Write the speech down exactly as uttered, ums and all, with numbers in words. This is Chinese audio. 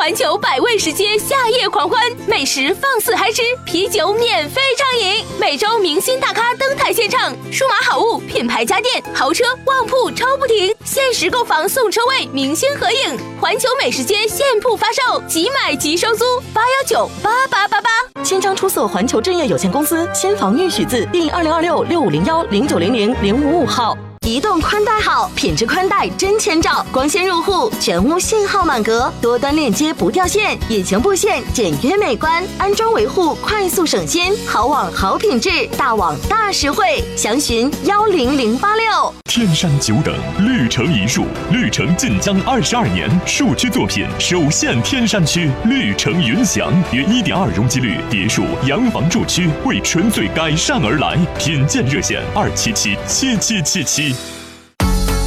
环球百味食街夏夜狂欢，美食放肆嗨吃，啤酒免费畅饮，每周明星大咖登台献唱，数码好物、品牌家电、豪车、旺铺抽不停，限时购房送车位，明星合影。环球美食街现铺发售，即买即收租，八幺九八八八八。 签章出售环球置业有限公司新房预许字第二零二六六五零幺零九零零零五五号。移动宽带好，品质宽带真千兆，光纤入户，全屋信号满格，多端链接不掉线，引擎布线简约美观，安装维护快速省心，好网好品质，大网大实惠，详询幺零零八六。 天山久等，绿城一树，绿城晋江二十二年，树区作品首现天山区，绿城云翔约一点二容积率别墅洋房住区，为纯粹改善而来，品鉴热线二七七七七七七。